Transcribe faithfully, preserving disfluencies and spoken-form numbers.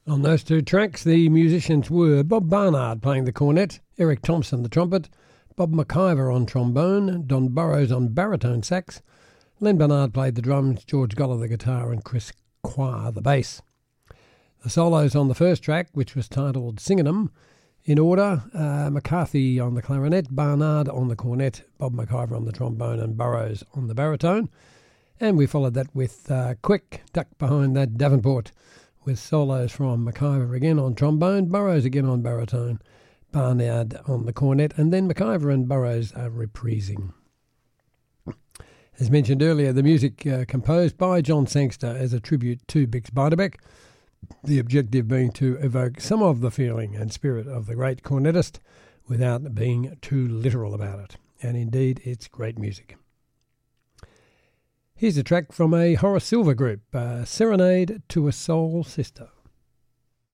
On those two tracks, the musicians were Bob Barnard playing the cornet, Eric Thompson the trumpet, Bob McIver on trombone, Don Burrows on baritone sax, Len Barnard played the drums, George Goller the guitar, and Chris Quah the bass. The solos on the first track, which was titled Singin' 'Em, in order, uh, McCarthy on the clarinet, Barnard on the cornet, Bob McIver on the trombone, and Burrows on the baritone. And we followed that with uh, Quick, Duck Behind That Davenport, with solos from McIver again on trombone, Burrows again on baritone, Barnard on the cornet, and then McIver and Burrows are reprising. As mentioned earlier, the music uh, composed by John Sangster as a tribute to Bix Beiderbecke, the objective being to evoke some of the feeling and spirit of the great cornetist without being too literal about it. And indeed, it's great music. Here's a track from a Horace Silver group, uh, Serenade to a Soul Sister.